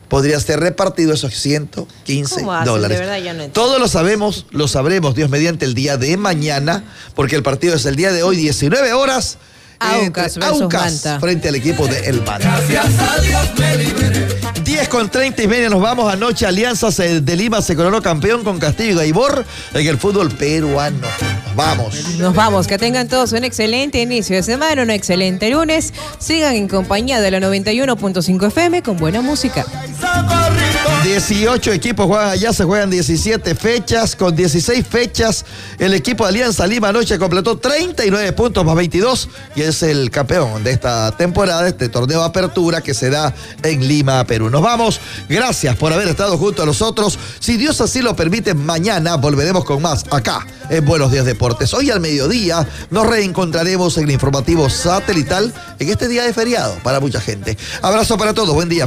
podría ser repartido esos 115 dólares. De verdad, ya no entiendo. Todos lo sabremos, Dios mediante, el día de mañana, porque el partido es el día de hoy, 19 horas. Aucas versus Manta. Frente al equipo de El Manta. 10:30 nos vamos. Anoche Alianza de Lima se coronó campeón con Castillo y Gaibor en el fútbol peruano. Nos vamos. Que tengan todos un excelente inicio de semana, un excelente lunes. Sigan en compañía de la 91.5 FM con buena música. 18 equipos juegan allá, se juegan 17 fechas. Con 16 fechas, el equipo de Alianza Lima anoche completó 39 puntos más 22 y es el campeón de esta temporada, este torneo de apertura que se da en Lima, Perú. Nos vamos. Gracias por haber estado junto a nosotros. Si Dios así lo permite, mañana volveremos con más acá en Buenos Días Deportes. Hoy al mediodía nos reencontraremos en el informativo satelital en este día de feriado para mucha gente. Abrazo para todos. Buen día.